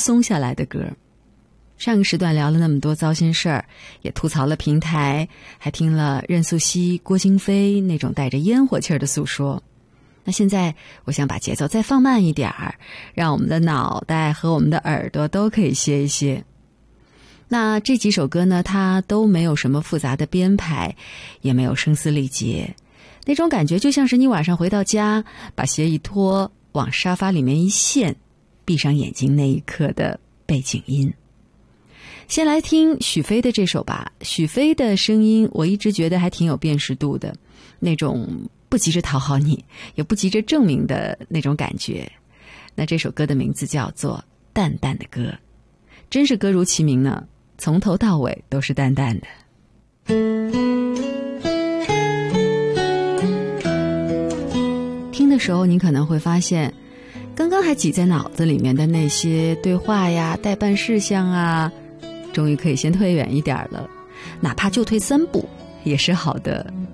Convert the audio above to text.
松下来的歌。上个时段聊了那么多糟心事儿，也吐槽了平台，还听了任素汐、郭京飞那种带着烟火气儿的诉说。那现在我想把节奏再放慢一点儿，让我们的脑袋和我们的耳朵都可以歇一歇。那这几首歌呢，它都没有什么复杂的编排，也没有声嘶力竭，那种感觉就像是你晚上回到家，把鞋一脱，往沙发里面一陷，闭上眼睛那一刻的背景音。先来听许飞的这首吧。许飞的声音我一直觉得还挺有辨识度的，那种不急着讨好你，也不急着证明的那种感觉。那这首歌的名字叫做《淡淡的歌》，真是歌如其名呢，从头到尾都是淡淡的。听的时候你可能会发现，刚刚还挤在脑子里面的那些对话呀、待办事项啊，终于可以先退远一点了，哪怕就退3步也是好的